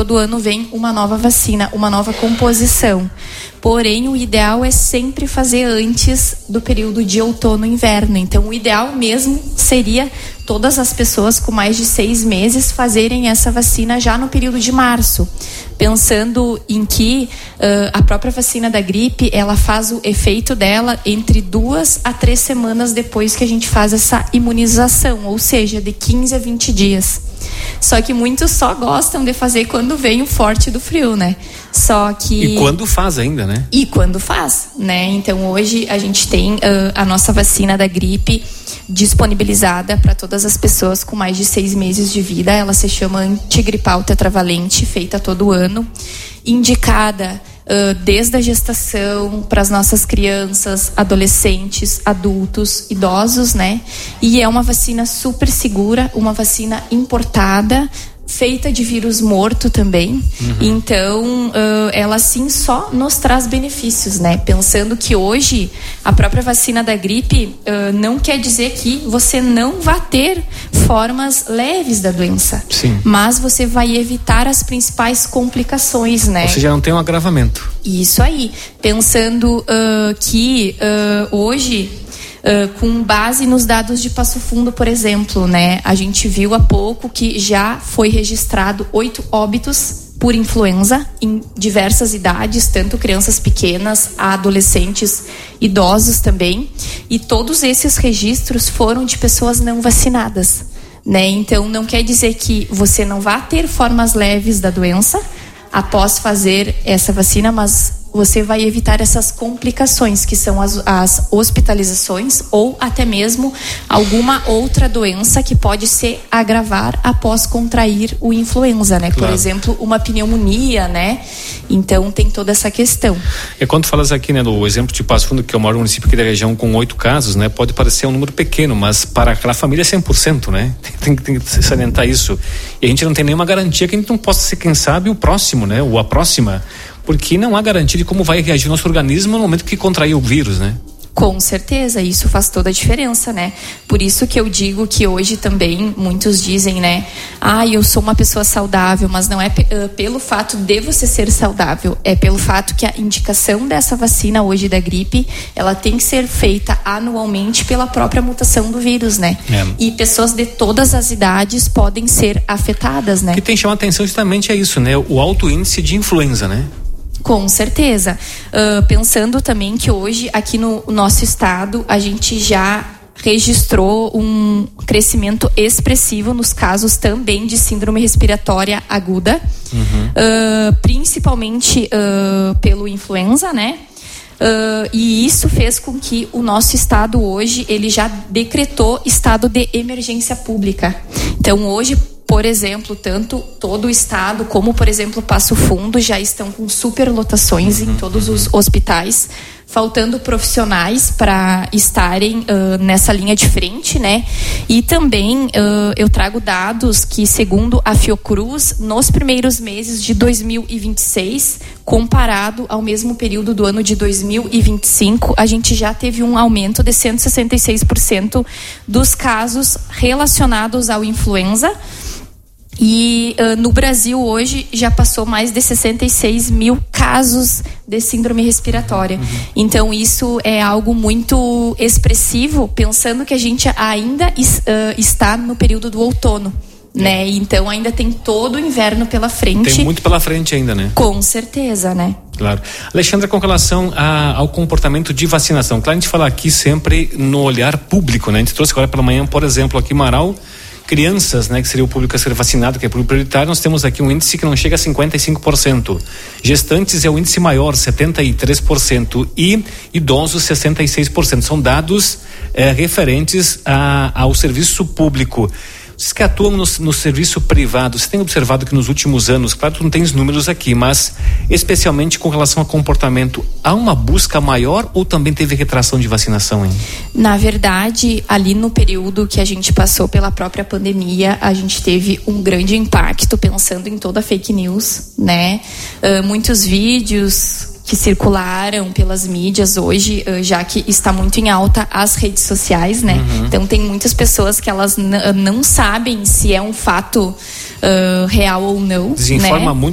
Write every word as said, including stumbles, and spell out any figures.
todo ano vem uma nova vacina, uma nova composição. Porém, o ideal é sempre fazer antes do período de outono e inverno. Então, o ideal mesmo seria todas as pessoas com mais de seis meses fazerem essa vacina já no período de março. Pensando em que uh, a própria vacina da gripe, ela faz o efeito dela entre duas a três semanas depois que a gente faz essa imunização, ou seja, de quinze a vinte dias. Só que muitos só gostam de fazer quando vem o forte do frio, né? Só que... E quando faz ainda, né? E quando faz, né? Então hoje a gente tem uh, a nossa vacina da gripe disponibilizada para todas as pessoas com mais de seis meses de vida. Ela se chama antigripal tetravalente, feita todo ano, indicada uh, desde a gestação para as nossas crianças, adolescentes, adultos, idosos, né? E é uma vacina super segura, uma vacina importada, feita de vírus morto também. Uhum. Então, uh, ela sim só nos traz benefícios, né? Pensando que hoje a própria vacina da gripe uh, não quer dizer que você não vai ter formas leves da doença. Sim. Mas você vai evitar as principais complicações, né? Ou seja, não tem um agravamento. Isso aí. Pensando uh, que uh, hoje... Uh, com base nos dados de Passo Fundo, por exemplo, né? A gente viu há pouco que já foi registrado oito óbitos por influenza em diversas idades, tanto crianças pequenas, adolescentes, idosos também. E todos esses registros foram de pessoas não vacinadas, né? Então, não quer dizer que você não vá ter formas leves da doença após fazer essa vacina, mas você vai evitar essas complicações, que são as, as hospitalizações ou até mesmo alguma outra doença que pode se agravar após contrair o influenza, né? Claro. Por exemplo, uma pneumonia, né? Então, tem toda essa questão. E quando falas aqui, né, do exemplo de Passo Fundo, que é o maior município aqui da região com oito casos, né? Pode parecer um número pequeno, mas para aquela família é cem por cento, né? Tem, tem que salientar isso. E a gente não tem nenhuma garantia que a gente não possa ser, quem sabe, o próximo, né? Ou a próxima, porque não há garantia de como vai reagir o nosso organismo no momento que contrair o vírus, né? Com certeza, isso faz toda a diferença, né? Por isso que eu digo que hoje também muitos dizem, né? Ah, eu sou uma pessoa saudável, mas não é p- uh, pelo fato de você ser saudável, é pelo fato que a indicação dessa vacina hoje da gripe, ela tem que ser feita anualmente pela própria mutação do vírus, né? É. E pessoas de todas as idades podem ser afetadas, né? O que tem que chamar a atenção justamente é isso, né? O alto índice de influenza, né? Com certeza. Uh, pensando também que hoje, aqui no nosso estado, a gente já registrou um crescimento expressivo nos casos também de síndrome respiratória aguda, uhum. uh, principalmente uh, pelo influenza, né? Uh, e isso fez com que o nosso estado hoje, ele já decretou estado de emergência pública. Então, hoje, por exemplo, tanto todo o estado como, por exemplo, Passo Fundo já estão com superlotações em todos os hospitais, faltando profissionais para estarem uh, nessa linha de frente, né? E também uh, eu trago dados que, segundo a Fiocruz, nos primeiros meses de dois mil e vinte e seis, comparado ao mesmo período do ano de dois mil e vinte e cinco, a gente já teve um aumento de cento e sessenta e seis por cento dos casos relacionados ao influenza. E uh, no Brasil hoje já passou mais de sessenta e seis mil casos de síndrome respiratória. Uhum. Então isso é algo muito expressivo, pensando que a gente ainda is, uh, está no período do outono, é. né? Então ainda tem todo o inverno pela frente. Tem muito pela frente ainda, né? Com certeza, né? Claro. Alexandra, com relação a, ao comportamento de vacinação, claro, a gente fala aqui sempre no olhar público, né? A gente trouxe agora pela manhã, por exemplo, aqui em Marau, crianças, né, que seria o público a ser vacinado, que é público prioritário, nós temos aqui um índice que não chega a cinquenta e cinco por cento. Gestantes é o índice maior, setenta e três por cento, e idosos, sessenta e seis por cento. São dados eh, referentes a, ao serviço público. Vocês que atuam no, no serviço privado, você tem observado que nos últimos anos, claro, tu não tens números aqui, mas especialmente com relação ao comportamento, há uma busca maior ou também teve retração de vacinação, hein? Na verdade, ali no período que a gente passou pela própria pandemia, a gente teve um grande impacto pensando em toda a fake news, né? Uh, muitos vídeos que circularam pelas mídias hoje, já que está muito em alta as redes sociais, né? Uhum. Então tem muitas pessoas que elas n- não sabem se é um fato uh, real ou não. Desinforma né? muito